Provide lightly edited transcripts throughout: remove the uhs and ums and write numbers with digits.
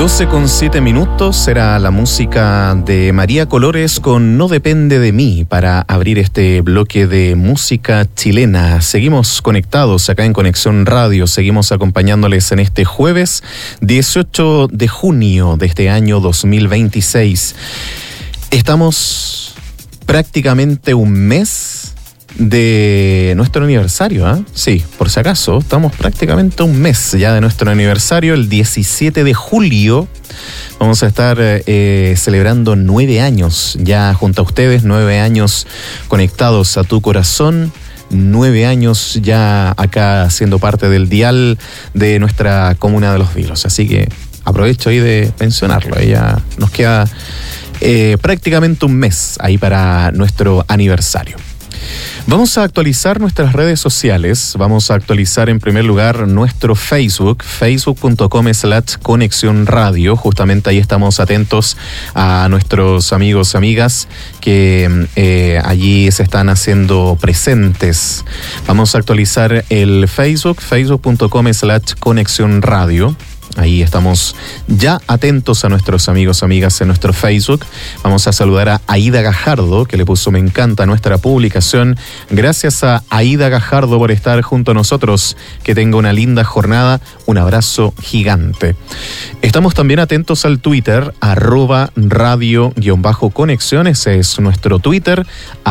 12:07 será la música de María Colores con No Depende de Mí para abrir este bloque de música chilena. Seguimos conectados acá en Conexión Radio, seguimos acompañándoles en este jueves 18 de junio de este año 2026. Estamos prácticamente un mes de nuestro aniversario, ¿eh? Sí, por si acaso, estamos prácticamente un mes ya de nuestro aniversario. El 17 de julio vamos a estar celebrando 9 años ya junto a ustedes, 9 años conectados a tu corazón, 9 años ya acá siendo parte del dial de nuestra Comuna de los Vilos. Así que aprovecho ahí de mencionarlo, ya nos queda prácticamente un mes ahí para nuestro aniversario. Vamos a actualizar nuestras redes sociales. Vamos a actualizar en primer lugar nuestro Facebook, facebook.com/Conexión Radio. Justamente ahí estamos atentos a nuestros amigos, amigas que allí se están haciendo presentes. Vamos a actualizar el Facebook, facebook.com/Conexión Radio. Ahí estamos ya atentos a nuestros amigos, amigas en nuestro Facebook. Vamos a saludar a Aida Gajardo, que le puso me encanta a nuestra publicación. Gracias a Aida Gajardo por estar junto a nosotros. Que tenga una linda jornada. Un abrazo gigante. Estamos también atentos al Twitter, @radio_conexión. Ese es nuestro Twitter,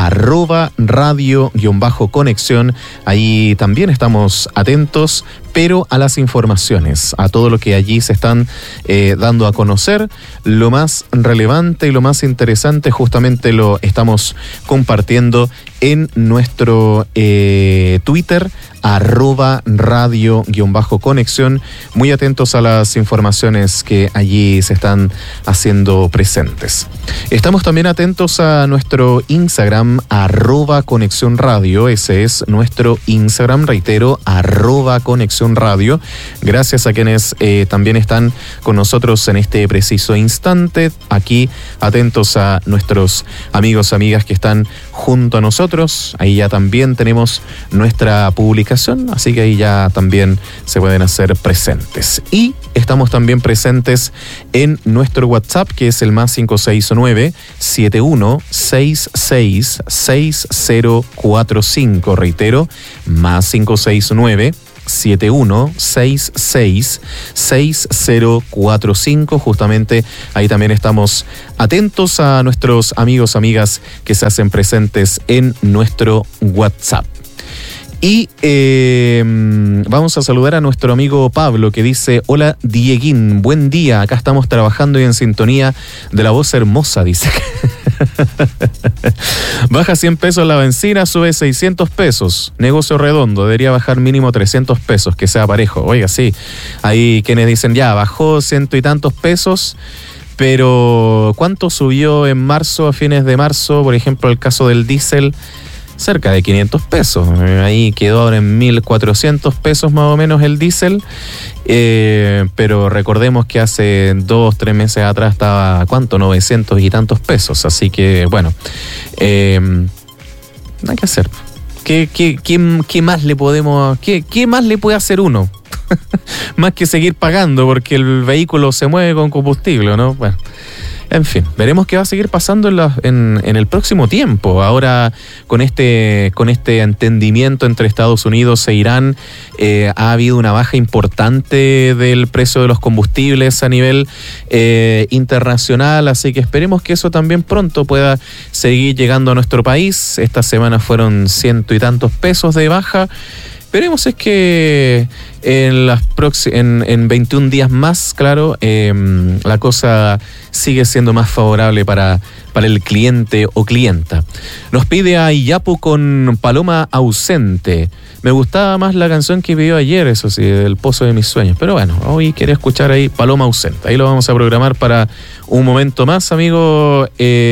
@radio_conexión. Ahí también estamos atentos, pero a las informaciones, a todo lo que allí se están dando a conocer. Lo más relevante y lo más interesante justamente lo estamos compartiendo en nuestro Twitter, @radio_conexión. Muy atentos a las informaciones que allí se están haciendo presentes. Estamos también atentos a nuestro Instagram, @conexión radio. Ese es nuestro Instagram, reitero, @conexión radio. Gracias a quienes también están con nosotros en este preciso instante. Aquí atentos a nuestros amigos, amigas que están junto a nosotros. Ahí ya también tenemos nuestra publicación, así que ahí ya también se pueden hacer presentes. Y estamos también presentes en nuestro WhatsApp, que es el +569-7166-6045. Reitero, +569-7166-6045. Justamente ahí también estamos atentos a nuestros amigos, amigas que se hacen presentes en nuestro WhatsApp. Y vamos a saludar a nuestro amigo Pablo, que dice: hola Dieguín, buen día, acá estamos trabajando y en sintonía de la voz hermosa, dice. Baja 100 pesos la benzina, sube 600 pesos. Negocio redondo, debería bajar mínimo 300 pesos, que sea parejo. Oiga, sí, hay quienes dicen ya, bajó 100 y tantos pesos, pero ¿cuánto subió en marzo, a fines de marzo? Por ejemplo, el caso del diésel, cerca de 500 pesos. Ahí quedó ahora en 1.400 pesos más o menos el diésel. Pero recordemos que hace 2-3 meses atrás estaba, ¿cuánto? 900 y tantos pesos. Así que, bueno, nada que hacer. ¿Qué más le podemos, qué más le puede hacer uno? Más que seguir pagando, porque el vehículo se mueve con combustible, ¿no? Bueno, en fin, veremos qué va a seguir pasando en el próximo tiempo. Ahora, con este entendimiento entre Estados Unidos e Irán, ha habido una baja importante del precio de los combustibles a nivel internacional, así que esperemos que eso también pronto pueda seguir llegando a nuestro país. Esta semana fueron 100 y tantos pesos de baja. Esperemos es que en 21 días más, claro, la cosa sigue siendo más favorable para el cliente o clienta. Nos pide a Iyapu con Paloma Ausente. Me gustaba más la canción que pidió ayer, eso sí, del Pozo de mis Sueños. Pero bueno, hoy quería escuchar ahí Paloma Ausente. Ahí lo vamos a programar para un momento más, amigo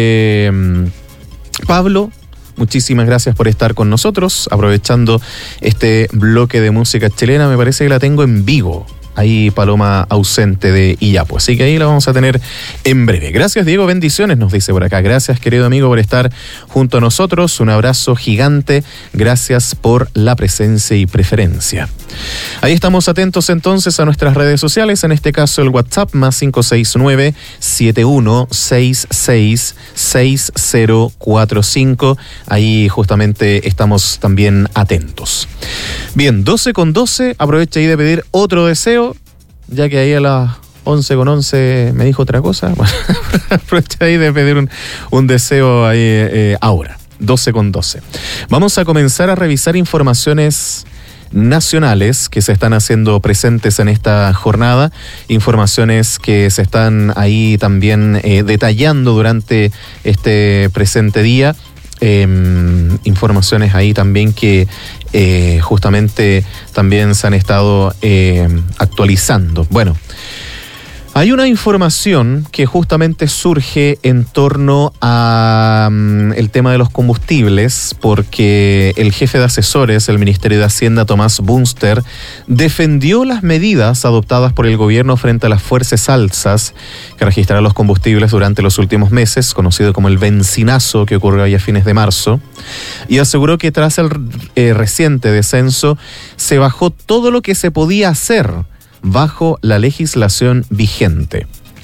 Pablo. Muchísimas gracias por estar con nosotros, aprovechando este bloque de música chilena. Me parece que la tengo en vivo. ahí Paloma ausente de Iyapu. Así que ahí la vamos a tener en breve. Gracias, Diego, bendiciones, nos dice por acá. Gracias, querido amigo, por estar junto a nosotros. Un abrazo gigante. Gracias por la presencia y preferencia. Ahí estamos atentos entonces a nuestras redes sociales, en este caso el WhatsApp más 569-7166-6045. Ahí justamente estamos también atentos. Bien, 12:12, aprovecha ahí de pedir otro deseo, ya que ahí a las 11:11 me dijo otra cosa. Bueno, aprovecha ahí de pedir un deseo ahí ahora, 12:12. Vamos a comenzar a revisar informaciones nacionales que se están haciendo presentes en esta jornada, informaciones que se están ahí también detallando durante este presente día, informaciones ahí también que justamente también se han estado actualizando. Bueno, hay una información que justamente surge en torno a el tema de los combustibles, porque el jefe de asesores del Ministerio de Hacienda, Tomás Bunster, defendió las medidas adoptadas por el gobierno frente a las fuertes alzas que registraron los combustibles durante los últimos meses, conocido como el bencinazo que ocurrió ahí a fines de marzo, y aseguró que tras el reciente descenso se bajó todo lo que se podía hacer bajo la legislación vigente.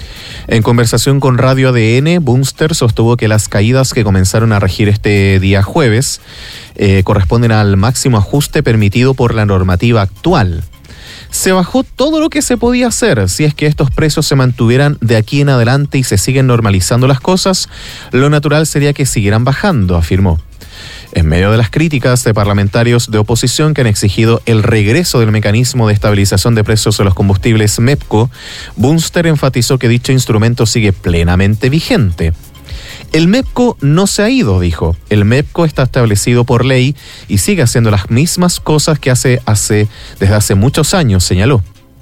En conversación con Radio ADN, Bunster sostuvo que las caídas que comenzaron a regir este día jueves corresponden al máximo ajuste permitido por la normativa actual. Se bajó todo lo que se podía hacer. Si es que estos precios se mantuvieran de aquí en adelante y se siguen normalizando las cosas, lo natural sería que siguieran bajando, afirmó. En medio de las críticas de parlamentarios de oposición que han exigido el regreso del mecanismo de estabilización de precios de los combustibles MEPCO, Bunster enfatizó que dicho instrumento sigue plenamente vigente. El MEPCO no se ha ido, dijo. El MEPCO está establecido por ley y sigue haciendo las mismas cosas que hace desde hace muchos años, señaló.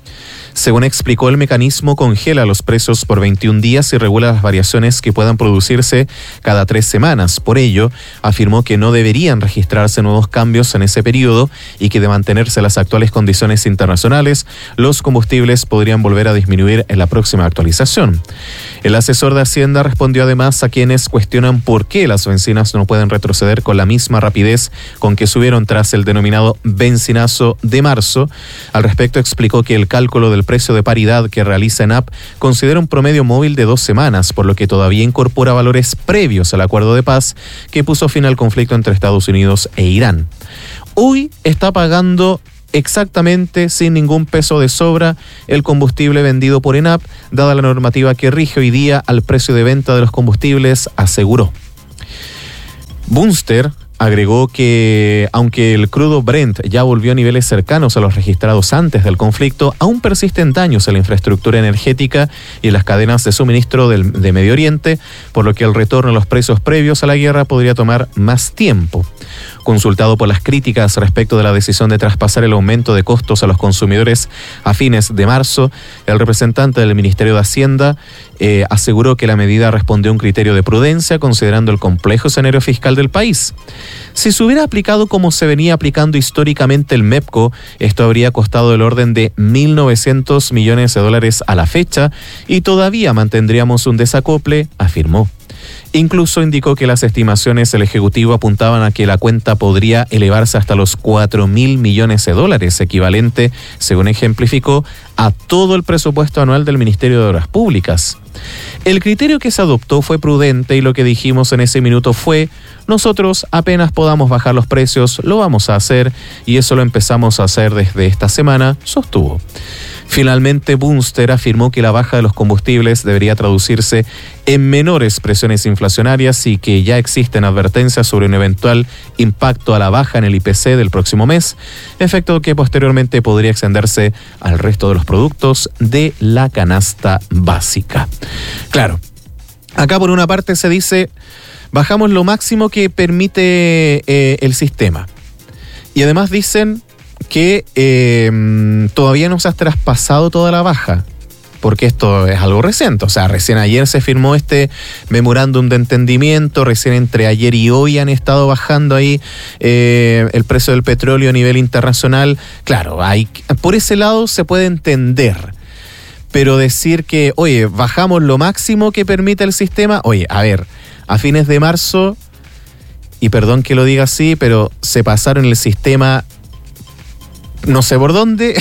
Según explicó, el mecanismo congela los precios por 21 días y regula las variaciones que puedan producirse cada 3 semanas. Por ello, afirmó que no deberían registrarse nuevos cambios en ese periodo y que de mantenerse las actuales condiciones internacionales, los combustibles podrían volver a disminuir en la próxima actualización. El asesor de Hacienda respondió además a quienes cuestionan por qué las bencinas no pueden retroceder con la misma rapidez con que subieron tras el denominado bencinazo de marzo. Al respecto, explicó que el cálculo del precio de paridad que realiza ENAP considera un promedio móvil de 2 semanas, por lo que todavía incorpora valores previos al acuerdo de paz que puso fin al conflicto entre Estados Unidos e Irán. Hoy está pagando exactamente, sin ningún peso de sobra, el combustible vendido por ENAP, dada la normativa que rige hoy día al precio de venta de los combustibles, aseguró. Bunster agregó que, aunque el crudo Brent ya volvió a niveles cercanos a los registrados antes del conflicto, aún persisten daños en la infraestructura energética y en las cadenas de suministro de Medio Oriente, por lo que el retorno a los precios previos a la guerra podría tomar más tiempo. Consultado por las críticas respecto de la decisión de traspasar el aumento de costos a los consumidores a fines de marzo, el representante del Ministerio de Hacienda aseguró que la medida respondió a un criterio de prudencia considerando el complejo escenario fiscal del país. Si se hubiera aplicado como se venía aplicando históricamente el MEPCO, esto habría costado del orden de $1.900 millones a la fecha y todavía mantendríamos un desacople, afirmó. Incluso indicó que las estimaciones del Ejecutivo apuntaban a que la cuenta podría elevarse hasta los $4.000 millones, equivalente, según ejemplificó, a todo el presupuesto anual del Ministerio de Obras Públicas. El criterio que se adoptó fue prudente y lo que dijimos en ese minuto fue: nosotros apenas podamos bajar los precios, lo vamos a hacer, y eso lo empezamos a hacer desde esta semana, sostuvo. Finalmente, Bunster afirmó que la baja de los combustibles debería traducirse en menores presiones inflacionarias y que ya existen advertencias sobre un eventual impacto a la baja en el IPC del próximo mes, efecto que posteriormente podría extenderse al resto de los productos de la canasta básica. Claro, acá por una parte se dice, bajamos lo máximo que permite el sistema. Y además dicen que todavía no se ha traspasado toda la baja. porque esto es algo reciente. O sea, recién ayer se firmó este memorándum de entendimiento, recién entre ayer y hoy han estado bajando ahí el precio del petróleo a nivel internacional. Claro, por ese lado se puede entender. Pero decir que, oye, bajamos lo máximo que permite el sistema, oye, a ver, a fines de marzo, y perdón que lo diga así, pero se pasaron el sistema no sé por dónde,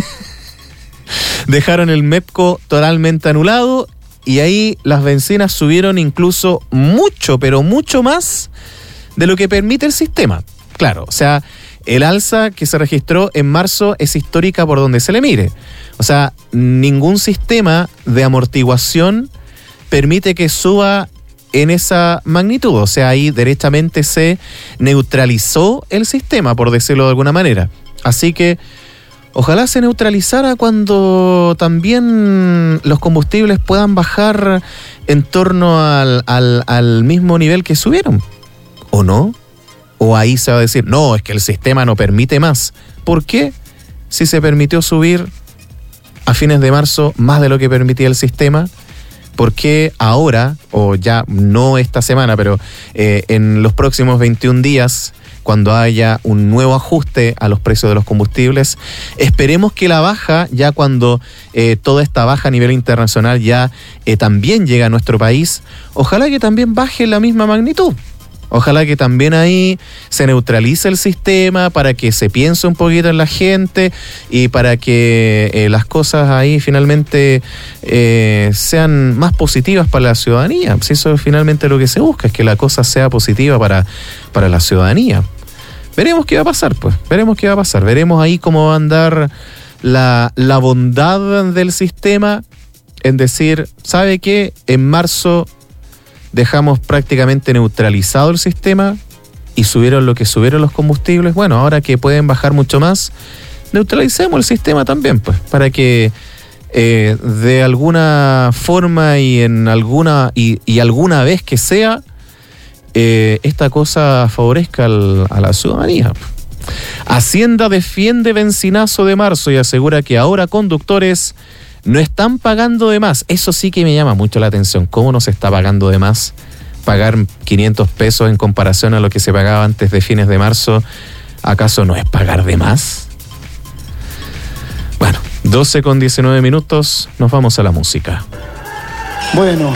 dejaron el MEPCO totalmente anulado y ahí las bencinas subieron incluso mucho, pero mucho más de lo que permite el sistema. Claro, o sea, el alza que se registró en marzo es histórica por donde se le mire. O sea, ningún sistema de amortiguación permite que suba en esa magnitud. O sea, ahí derechamente se neutralizó el sistema, por decirlo de alguna manera. Así que ojalá se neutralizara cuando también los combustibles puedan bajar en torno al mismo nivel que subieron. ¿O no? O ahí se va a decir, no, es que el sistema no permite más. ¿Por qué? Si se permitió subir a fines de marzo más de lo que permitía el sistema, ¿por qué ahora, o ya no esta semana, pero en los próximos 21 días, cuando haya un nuevo ajuste a los precios de los combustibles, esperemos que la baja, ya cuando toda esta baja a nivel internacional ya también llega a nuestro país, ojalá que también baje en la misma magnitud? Ojalá que también ahí se neutralice el sistema para que se piense un poquito en la gente y para que las cosas ahí finalmente sean más positivas para la ciudadanía. Si eso es finalmente lo que se busca, es que la cosa sea positiva para la ciudadanía. Veremos qué va a pasar, pues. Veremos qué va a pasar. Veremos ahí cómo va a andar la bondad del sistema en decir, ¿sabe qué? En marzo dejamos prácticamente neutralizado el sistema y subieron lo que subieron los combustibles. Bueno, ahora que pueden bajar mucho más, neutralicemos el sistema también, pues, para que de alguna forma y en alguna y alguna vez que sea, esta cosa favorezca a la ciudadanía. Hacienda defiende bencinazo de marzo y asegura que ahora conductores no están pagando de más. Eso sí que me llama mucho la atención. ¿Cómo no se está pagando de más? Pagar 500 pesos en comparación a lo que se pagaba antes de fines de marzo, ¿acaso no es pagar de más? Bueno, 12:19, nos vamos a la música. Bueno,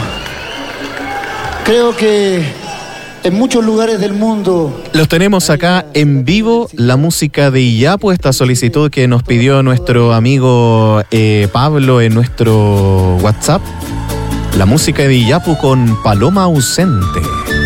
creo que en muchos lugares del mundo los tenemos acá en vivo, la música de Iyapu, esta solicitud que nos pidió nuestro amigo Pablo en nuestro WhatsApp. La música de Iyapu con Paloma Ausente.